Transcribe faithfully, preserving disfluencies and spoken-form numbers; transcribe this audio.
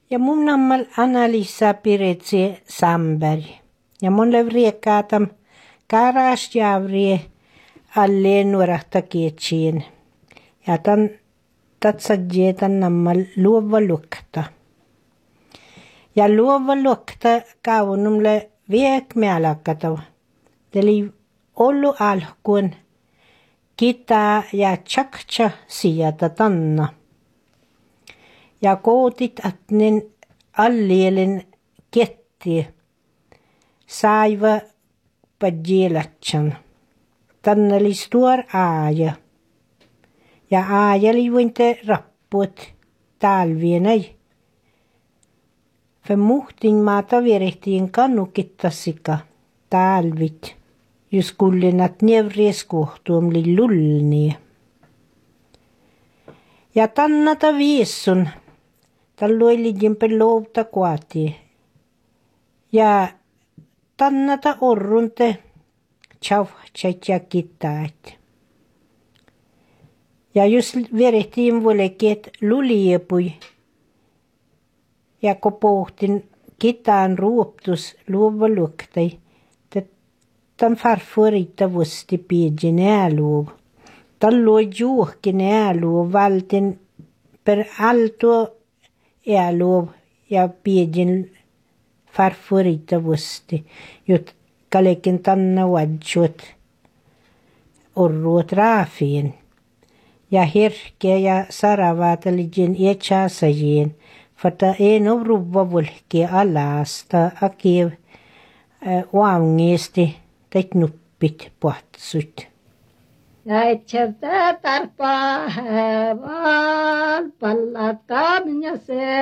Ja mun nammal Anna-Liisa Piretsi Samberg. Ja mun levriekaatam kaarasjavrie alleen nuorahta kietsiin. Ja tan tatsagjeetan nammal luova lukta. Ja luova lukta kaunumle viek mealakatava. Eli ollu alkuun kita ja tjakcha sijata tanna. Ja kootit atnin allielin ketti saiva padjelatsan. Tanna oli stor aaja. Ja aaja oli vuinte rapput talvienai. För muhtin maata vierehtiin kannukittassika talvit. Jos kullinat nevrieskuhtuom li lullni. Ja tannata viessun. Tallu oli jimpe louvta kuati. Ja tannata orrunte tjav tjatja kittaat. Ja jos verehtiin vuoleket luliepui. Ja kun pohtin kitaan ruoptus luova luktai. Tämän farfurita vuosti piedji nääluov. Tallu on juhki nääluov valtin per alto ääluov ja piedjin farfurita vuosti. Jot kalekin tanna vadsut orruot raafiin. Ja herkeä ja saravaatalijin iätsääsäjiin. Fata en ole ruva vulki alasta akiv uangiesti. Teit nuppit puhtsut. Ja itse tarpaa vaan pallata minä se.